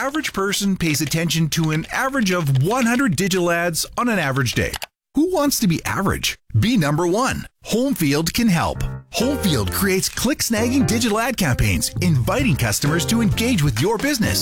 average person pays attention to an average of 100 digital ads on an average day. Who wants to be average? Be number one. Homefield can help. Homefield creates click-snagging digital ad campaigns, inviting customers to engage with your business.